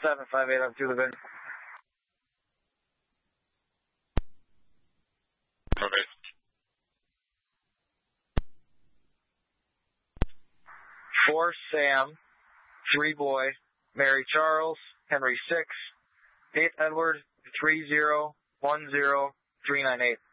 758 on to the bin. Okay. 4 Sam, 3 Boy, Mary Charles, Henry 6, 8 Edward, 3010 398.